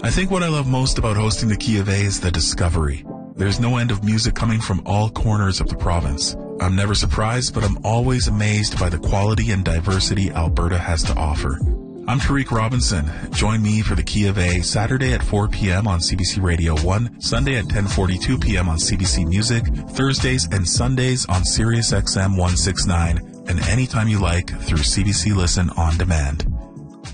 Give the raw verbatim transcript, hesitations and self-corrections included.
I think what I love most about hosting the Key of A is the discovery. There's no end of music coming from all corners of the province. I'm never surprised, but I'm always amazed by the quality and diversity Alberta has to offer. I'm Tariq Robinson. Join me for the Key of A Saturday at four p.m. on C B C Radio one, Sunday at ten forty-two p.m. on C B C Music, Thursdays and Sundays on Sirius X M one sixty-nine, and anytime you like through C B C Listen On Demand.